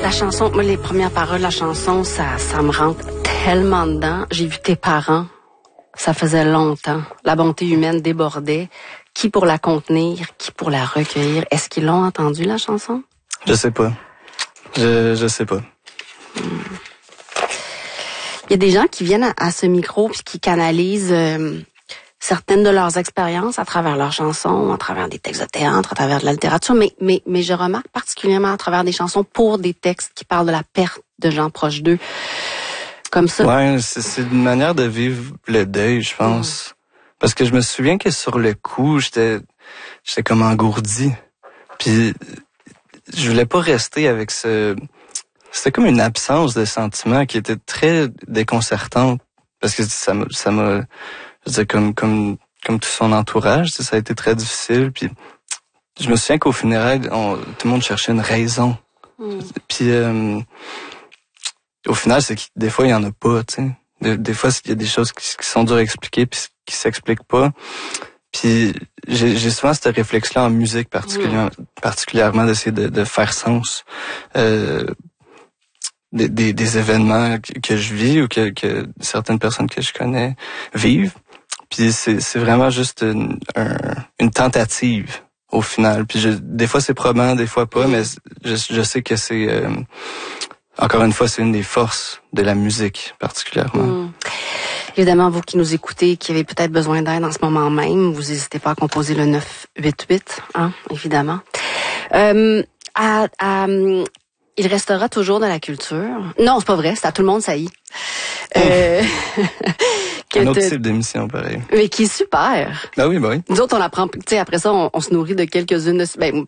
La chanson, moi, les premières paroles de la chanson, ça me rentre tellement dedans. J'ai vu tes parents, ça faisait longtemps. La bonté humaine débordait. Qui pour la contenir, qui pour la recueillir? Est-ce qu'ils l'ont entendu, la chanson? Je sais pas. Je sais pas. Il y a des gens qui viennent à ce micro puis qui canalisent certaines de leurs expériences à travers leurs chansons, à travers des textes de théâtre, à travers de la littérature, mais je remarque particulièrement à travers des chansons pour des textes qui parlent de la perte de gens proches d'eux. Comme ça. Ouais, c'est une manière de vivre le deuil, je pense. Parce que je me souviens que sur le coup, j'étais comme engourdi. Puis je voulais pas rester avec c'était comme une absence de sentiments qui était très déconcertante. Parce que ça m'a, je veux dire, comme tout son entourage, ça a été très difficile. Puis je me souviens qu'au funérail, tout le monde cherchait une raison. Puis au final, c'est que des fois, il y en a pas, tu sais. Des fois, il y a des choses qui sont dures à expliquer puis qui s'expliquent pas. Puis j'ai souvent cette réflexe-là en musique particulièrement d'essayer de faire sens des événements que je vis ou que certaines personnes que je connais vivent. Puis c'est vraiment juste une tentative au final. Puis des fois c'est probant, des fois pas, mais je sais que c'est encore une fois, c'est une des forces de la musique, particulièrement. Évidemment, vous qui nous écoutez, qui avez peut-être besoin d'aide en ce moment même, vous n'hésitez pas à composer le 988, hein, évidemment. Il restera toujours de la culture. Non, c'est pas vrai, c'est à tout le monde, ça y est. Un autre type d'émission, pareil. Mais qui est super. Ah oui, bah oui. Nous autres, on apprend, tu sais, après ça, on se nourrit de quelques-unes de... Ben,